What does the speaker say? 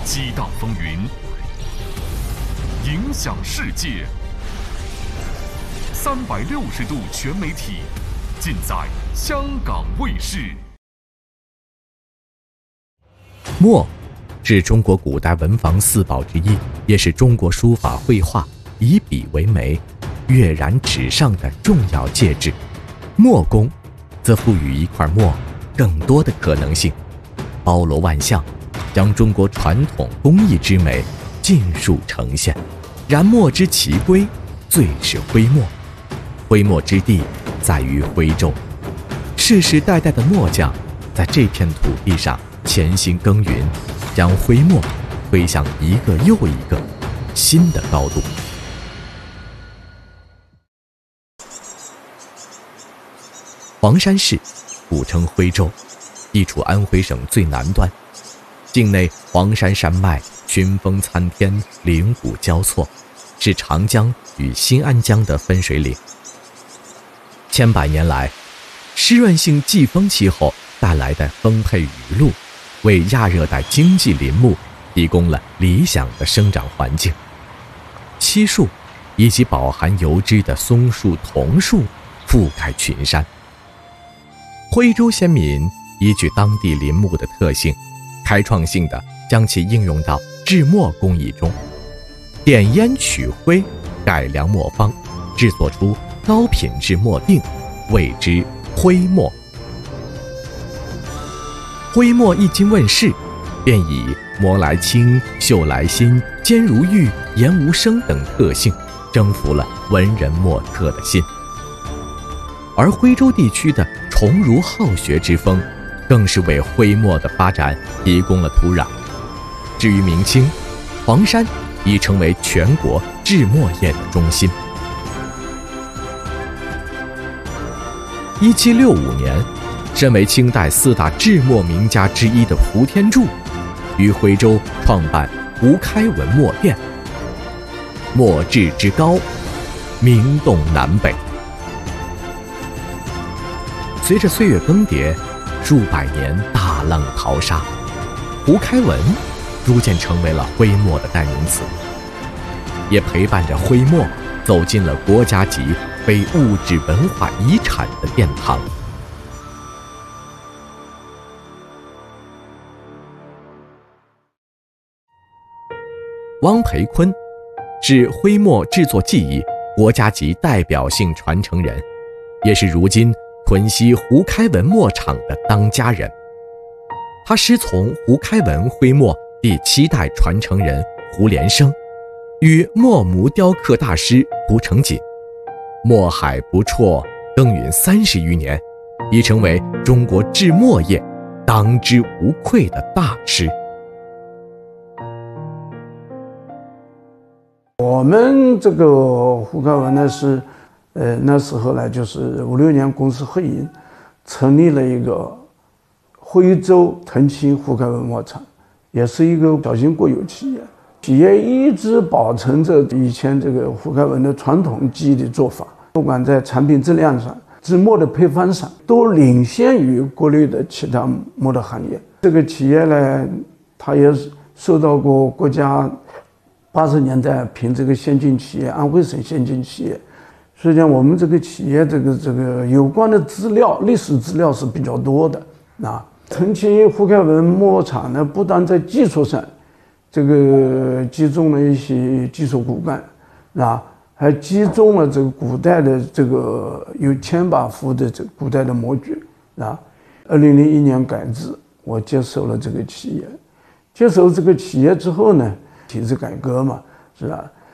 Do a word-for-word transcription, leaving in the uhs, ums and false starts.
激荡风云，影响世界。三百六十度全媒体，尽在香港卫视。 墨是中国古代文房四宝之一，也是中国书法绘画以笔为媒、跃然纸上的重要介质。墨工则赋予一块墨更多的可能性，包罗万象，将中国传统工艺之美尽数呈现。然墨之奇归，最是徽墨。徽墨之地在于徽州，世世代代的墨匠在这片土地上潜心耕耘，将徽墨推向一个又一个新的高度。黄山市古称徽州，地处安徽省最南端，境内黄山山脉群峰参天，岭谷交错，是长江与新安江的分水岭。千百年来，湿润性季风气候带来的丰沛雨露，为亚热带经济林木提供了理想的生长环境。漆树以及饱含油脂的松树、桐树覆盖群山。徽州先民依据当地林木的特性，开创性地将其应用到制墨工艺中，点烟取徽，改良墨方，制作出高品质墨锭，谓之徽墨。徽墨一经问世，便以磨来轻、绣来新、尖如玉、颜无声等特性，征服了文人墨客的心。而徽州地区的崇儒好学之风，更是为徽墨的发展提供了土壤。至于明清，黄山已成为全国制墨业的中心。一七六五年，身为清代四大制墨名家之一的胡天柱，于徽州创办胡开文墨店。墨制之高，名动南北。随着岁月更迭，数百年大浪淘沙，胡开文逐渐成为了徽墨的代名词，也陪伴着徽墨走进了国家级非物质文化遗产的殿堂。汪培坤是徽墨制作技艺国家级代表性传承人，也是如今屯溪胡开文墨厂的当家人。他师从胡开文徽墨第七代传承人胡连生，与墨模雕刻大师胡成锦墨海不辍，耕耘三十余年，已成为中国制墨业当之无愧的大师。 我们这个胡开文呢是，呃，那时候呢就是五六年公司合营，成立了一个徽州腾青胡开文墨厂，也是一个小型国有企业。企业一直保存着以前这个胡开文的传统技艺的做法，不管在产品质量上、制墨的配方上，都领先于国内的其他墨的行业。这个企业呢，它也受到过国家八十年代评这个先进企业，安徽省先进企业。实际上，我们这个企业这个这个有关的资料、历史资料是比较多的。啊，腾青胡开文墨厂呢，不但在技术上，这个集中了一些技术骨干，啊，还集中了这个古代的这个有千把幅的这个古代的模具。啊，二零零一年改制，我接手了这个企业。接手这个企业之后呢，体制改革嘛，是吧？